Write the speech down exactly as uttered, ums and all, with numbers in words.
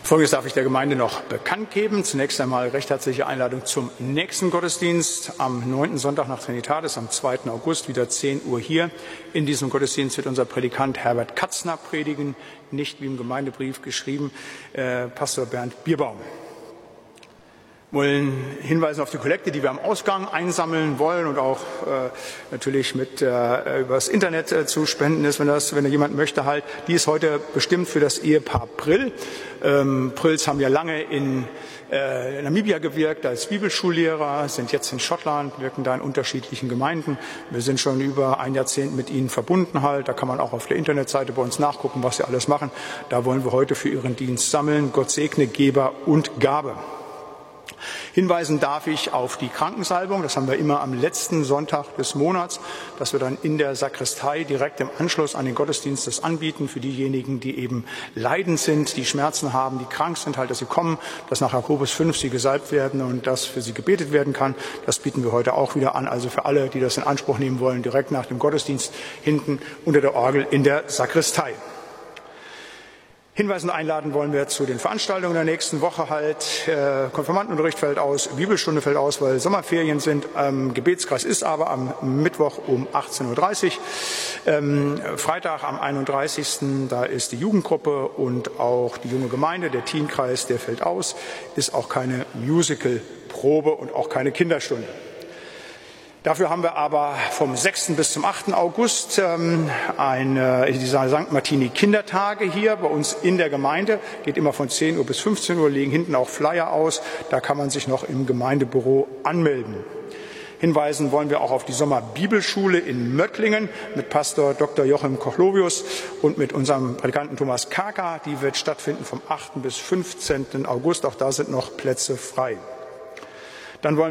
Folgendes darf ich der Gemeinde noch bekannt geben. Zunächst einmal recht herzliche Einladung zum nächsten Gottesdienst am neunten Sonntag nach Trinitatis, am zweiten August, wieder zehn Uhr hier. In diesem Gottesdienst wird unser Predikant Herbert Katzner predigen, nicht wie im Gemeindebrief geschrieben, äh, Pastor Bernd Bierbaum. Wir wollen hinweisen auf die Kollekte, die wir am Ausgang einsammeln wollen und auch äh, natürlich mit äh, übers Internet äh, zu spenden ist, wenn das, wenn da jemand möchte halt. Die ist heute bestimmt für das Ehepaar Prill. Ähm, Prills haben ja lange in äh, Namibia gewirkt als Bibelschullehrer, sind jetzt in Schottland, wirken da in unterschiedlichen Gemeinden. Wir sind schon über ein Jahrzehnt mit ihnen verbunden halt. Da kann man auch auf der Internetseite bei uns nachgucken, was sie alles machen. Da wollen wir heute für ihren Dienst sammeln. Gott segne Geber und Gabe. Hinweisen darf ich auf die Krankensalbung. Das haben wir immer am letzten Sonntag des Monats, dass wir dann in der Sakristei direkt im Anschluss an den Gottesdienst das anbieten für diejenigen, die eben leidend sind, die Schmerzen haben, die krank sind, halt, dass sie kommen, dass nach Jakobus fünf sie gesalbt werden und dass für sie gebetet werden kann. Das bieten wir heute auch wieder an. Also für alle, die das in Anspruch nehmen wollen, direkt nach dem Gottesdienst hinten unter der Orgel in der Sakristei. Hinweisen einladen wollen wir zu den Veranstaltungen der nächsten Woche halt. Äh, Konfirmandenunterricht fällt aus, Bibelstunde fällt aus, weil Sommerferien sind. Ähm, Gebetskreis ist aber am Mittwoch um achtzehn Uhr dreißig. Ähm, Freitag am einunddreißigsten Da ist die Jugendgruppe und auch die junge Gemeinde, der Teenkreis, der fällt aus. Ist auch keine Musical-Probe und auch keine Kinderstunde. Dafür haben wir aber vom sechsten bis zum achten August ähm, eine, die Sankt Martini Kindertage hier bei uns in der Gemeinde. Geht immer von zehn Uhr bis fünfzehn Uhr, legen hinten auch Flyer aus. Da kann man sich noch im Gemeindebüro anmelden. Hinweisen wollen wir auch auf die Sommerbibelschule in Möttlingen mit Pastor Doktor Joachim Kochlovius und mit unserem Predikanten Thomas Kaka. Die wird stattfinden vom achten bis fünfzehnten August. Auch da sind noch Plätze frei. Dann wollen